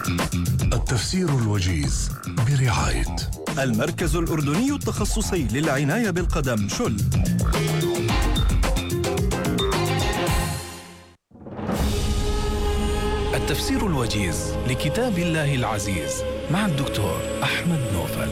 التفسير الوجيز برعاية المركز الأردني التخصصي للعناية بالقدم شل. التفسير الوجيز لكتاب الله العزيز مع الدكتور أحمد نوفل.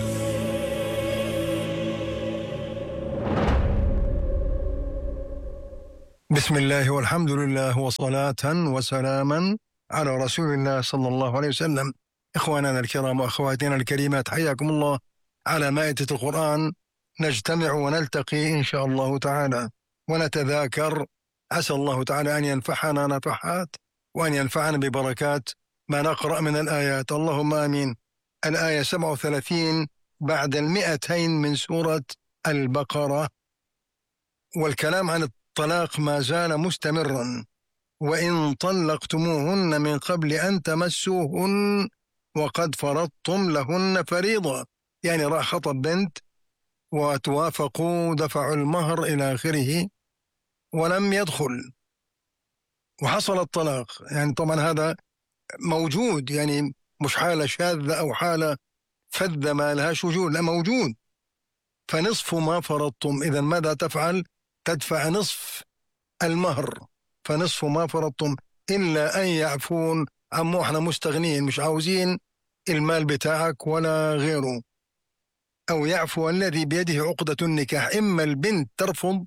بسم الله والحمد لله وصلاة وسلاما على رسول الله صلى الله عليه وسلم. إخواننا الكرام وأخواتنا الكريمات، حياكم الله على مائدة القرآن. نجتمع ونلتقي إن شاء الله تعالى ونتذاكر. عسى الله تعالى أن ينفعنا نفحات وأن ينفعنا ببركات ما نقرأ من الآيات، اللهم آمين. الآية 37 بعد 200 من سورة البقرة، والكلام عن الطلاق ما زال مستمرا. وإن طلقتموهن من قبل أن تمسوهن وقد فرضتم لهن فريضة، يعني راح خطب بنت وتوافقوا دفعوا المهر إلى آخره ولم يدخل وحصل الطلاق، يعني طبعا هذا موجود، يعني مش حالة شاذة أو حالة فذة ما لهاش وجود، لا موجود. فنصف ما فرضتم، إذا ماذا تفعل؟ تدفع نصف المهر، فنصف ما فرضتم إلا أن يعفون. عمو احنا مستغنين مش عاوزين المال بتاعك ولا غيره، أو يعفو الذي بيده عقدة النكاح. إما البنت ترفض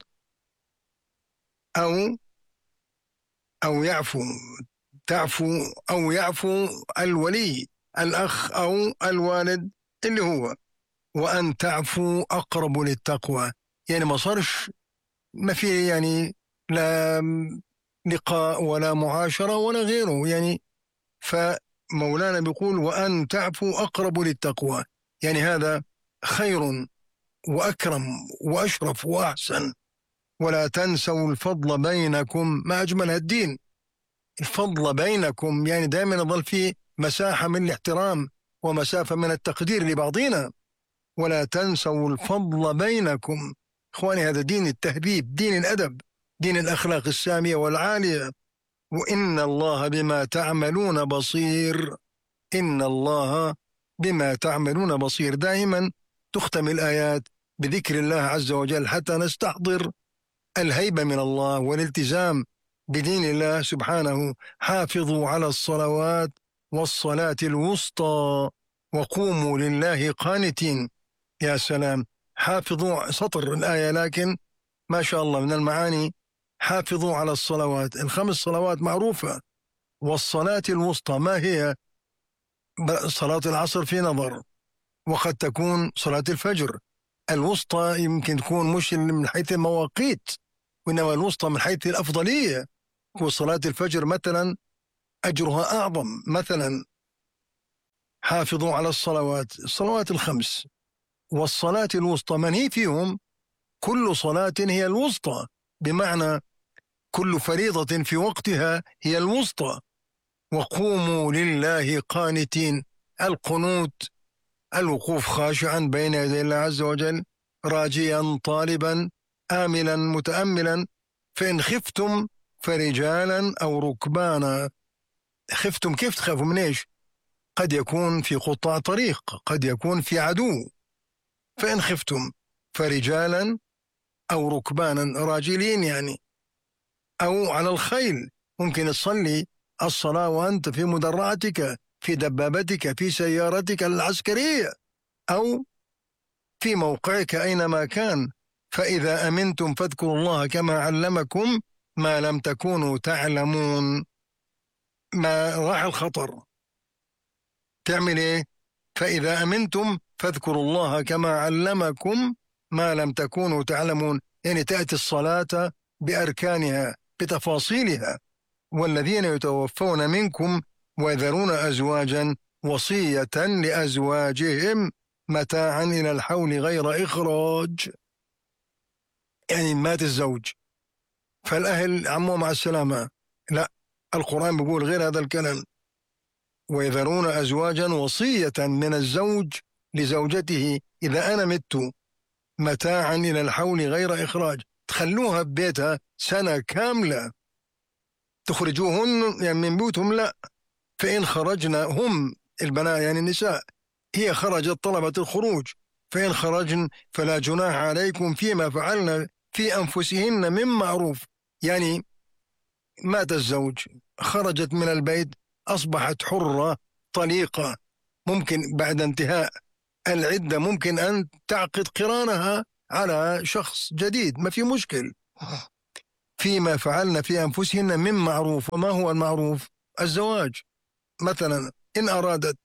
أو يعفو الولي الأخ أو الوالد اللي هو. وأن تعفو أقرب للتقوى، يعني ما صارش ما في يعني لا لقاء ولا معاشرة ولا غيره، يعني فمولانا بيقول وأن تعفو أقرب للتقوى، يعني هذا خير وأكرم وأشرف وأحسن. ولا تنسوا الفضل بينكم، ما أجمل الدين. الفضل بينكم يعني دائما يظل فيه مساحة من الاحترام ومسافة من التقدير لبعضنا. ولا تنسوا الفضل بينكم. إخواني، هذا دين التهذيب، دين الأدب، دين الأخلاق السامية والعالية. وإن الله بما تعملون بصير. إن الله بما تعملون بصير. دائما تختم الآيات بذكر الله عز وجل حتى نستحضر الهيبة من الله والالتزام بدين الله سبحانه. حافظوا على الصلوات والصلاة الوسطى وقوموا لله قانتين. يا سلام، حافظوا سطر الآية، لكن ما شاء الله من المعاني. حافظوا على الصلوات، الخمس صلوات معروفة، والصلاة الوسطى ما هي؟ صلاة العصر في نظر، وقد تكون صلاة الفجر. الوسطى يمكن تكون مش من حيث المواقيت، وإنما الوسطى من حيث الأفضلية. وصلاة الفجر مثلا أجرها أعظم. مثلا حافظوا على الصلوات الخمس والصلاة الوسطى، من هي فيهم؟ كل صلاة هي الوسطى، بمعنى كل فريضة في وقتها هي الوسطى. وقوموا لله قانتين، القنوت الوقوف خاشعا بين يدي الله عز وجل، راجيا طالبا آملا متأملا. فإن خفتم فرجالا أو ركبانا. خفتم كيف تخافوا من إيش؟ قد يكون في قطاع طريق، قد يكون في عدو. فإن خفتم فرجالا أو ركبانا، راجلين يعني، أو على الخيل. ممكن تصلي الصلاة وأنت في مدرعتك، في دبابتك، في سيارتك العسكرية، أو في موقعك أينما كان. فإذا أمنتم فاذكروا الله كما علمكم ما لم تكونوا تعلمون. ما راح الخطر تعمل إيه؟ فإذا أمنتم فاذكروا الله كما علمكم ما لم تكونوا تعلمون، يعني تأتي الصلاة بأركانها بتفاصيلها. والذين يتوفون منكم ويذرون أزواجا وصية لأزواجهم متاعا إلى الحول غير إخراج، يعني مات الزوج فالأهل عمو مع السلامة. لا، القرآن بيقول غير هذا الكلام. ويذرون أزواجا وصية من الزوج لزوجته إذا أنا مت متاعا إلى الحول غير إخراج. تخلوها ببيتها سنة كاملة، تخرجوهن يعني من بيوتهم لا، فإن خرجنا هم البنات يعني النساء هي خرجت طلبت الخروج فإن خرجن فلا جناح عليكم فيما فعلنا في أنفسهن من معروف. يعني مات الزوج خرجت من البيت أصبحت حرة طليقة، ممكن بعد انتهاء العدة ممكن أن تعقد قرانها على شخص جديد، ما في مشكل. فيما فعلنا في أنفسهن من معروف. وما هو المعروف؟ الزواج مثلا. إن أرادت،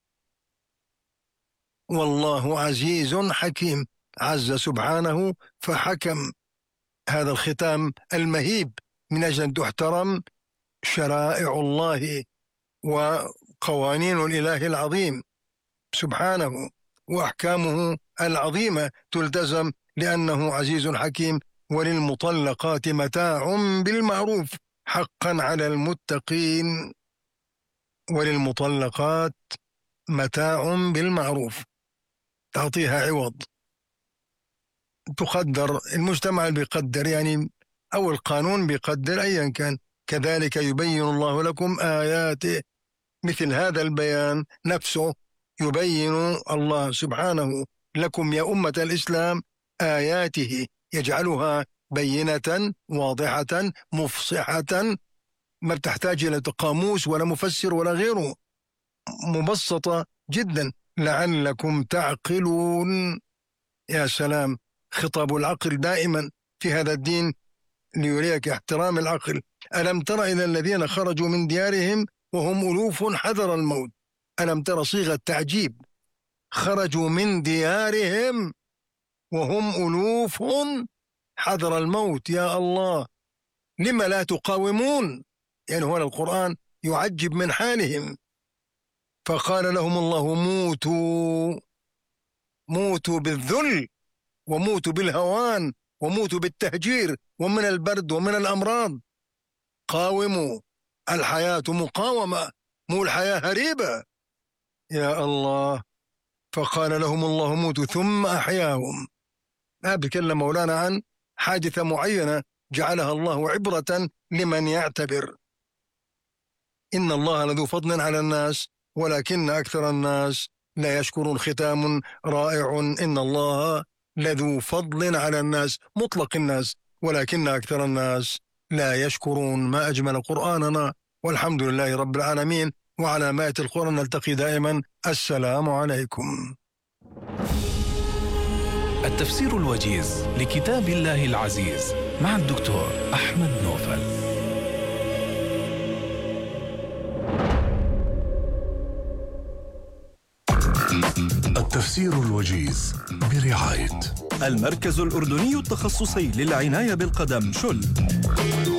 والله عزيز حكيم، عز سبحانه فحكم. هذا الختام المهيب من أجل أن تحترم شرائع الله وقوانين الإله العظيم سبحانه، وأحكامه العظيمة تلتزم لأنه عزيز حكيم. وللمطلقات متاع بالمعروف حقا على المتقين. وللمطلقات متاع بالمعروف، تعطيها عوض، تقدر، المجتمع بيقدر يعني، أو القانون بيقدر أيا كان. كذلك يبين الله لكم آياته. مثل هذا البيان نفسه يبين الله سبحانه لكم يا أمة الإسلام آياته، يجعلها بينة واضحة مفصحة، ما بتحتاج إلى قاموس ولا مفسر ولا غيره، مبسطة جدا لعلكم تعقلون. يا سلام، خطاب العقل دائما في هذا الدين ليريك احترام العقل. ألم تر إلى الذين خرجوا من ديارهم وهم ألوف حذر الموت. ألم تر صيغة تعجيب، خرجوا من ديارهم وهم ألوف حذر الموت. يا الله، لما لا تقاومون؟ يعني هنا القرآن يعجب من حالهم. فقال لهم الله موتوا بالذل، وموتوا بالهوان، وموتوا بالتهجير، ومن البرد ومن الأمراض. قاوموا، الحياة مقاومة، مو الحياة هريبة. يا الله. فقال لهم الله موتوا ثم أحياهم. ما بيتكلم مولانا عن حادثة معينة جعلها الله عبرة لمن يعتبر. إن الله لذو فضل على الناس ولكن أكثر الناس لا يشكرون. ختام رائع. إن الله لذو فضل على الناس، مطلق الناس، ولكن أكثر الناس لا يشكرون. ما أجمل قرآننا، والحمد لله رب العالمين. وعلى مائة القرآن نلتقي دائما. السلام عليكم. التفسير الوجيز لكتاب الله العزيز مع الدكتور أحمد نوفل. التفسير الوجيز برعاية المركز الأردني التخصصي للعناية بالقدم شل.